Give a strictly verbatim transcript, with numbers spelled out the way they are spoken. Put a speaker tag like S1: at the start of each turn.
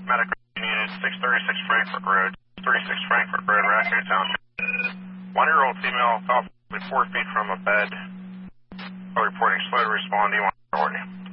S1: Medical Unit six thirty-six Frankfurt Road, thirty-six Frankfurt Road, Raccoon Township. One-year-old female, about four feet from a bed. Reporting slow to respond. Do you want authority?